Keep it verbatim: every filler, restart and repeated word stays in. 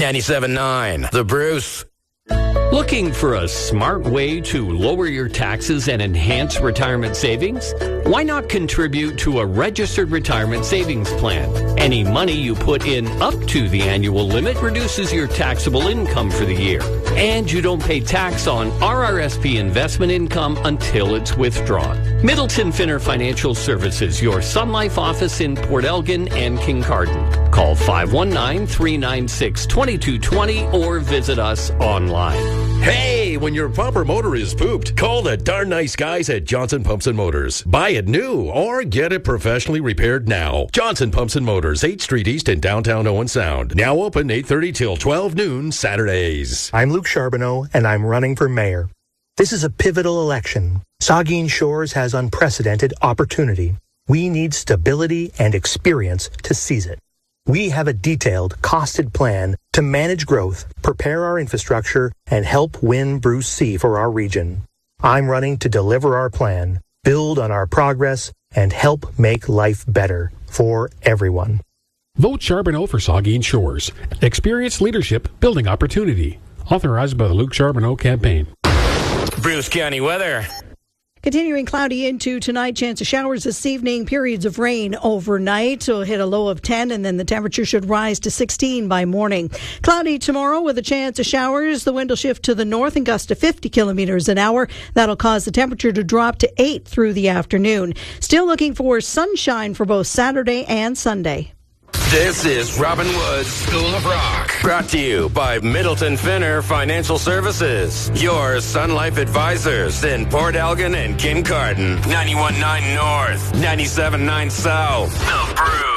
ninety-seven point nine, The Bruce. Looking for a smart way to lower your taxes and enhance retirement savings? Why not contribute to a registered retirement savings plan? Any money you put in up to the annual limit reduces your taxable income for the year. And you don't pay tax on R R S P investment income until it's withdrawn. Middleton Finner Financial Services, your Sun Life office in Port Elgin and Kincardine. Call five one nine, three nine six, two two two zero or visit us online. Hey, when your bumper motor is pooped, call the darn nice guys at Johnson Pumps and Motors. Buy it new or get it professionally repaired now. Johnson Pumps and Motors, eighth Street East in downtown Owen Sound. Now open eight thirty till twelve noon Saturdays. I'm Luke Charbonneau, and I'm running for mayor. This is a pivotal election. Saugeen Shores has unprecedented opportunity. We need stability and experience to seize it. We have a detailed, costed plan to manage growth, prepare our infrastructure, and help win Bruce C for our region. I'm running to deliver our plan, build on our progress, and help make life better for everyone. Vote Charbonneau for Saugeen Shores. Experienced leadership, building opportunity. Authorized by the Luke Charbonneau campaign. Bruce County weather. Continuing cloudy into tonight, chance of showers this evening, periods of rain overnight. We'll hit a low of ten, and then the temperature should rise to sixteen by morning. Cloudy tomorrow with a chance of showers. The wind will shift to the north and gust to fifty kilometers an hour. That'll cause the temperature to drop to eight through the afternoon. Still looking for sunshine for both Saturday and Sunday. This is Robin Wood's School of Rock. Brought to you by Middleton Finner Financial Services. Your Sun Life advisors in Port Elgin and Kincardine. ninety-one point nine North, ninety-seven point nine South. The Bruce.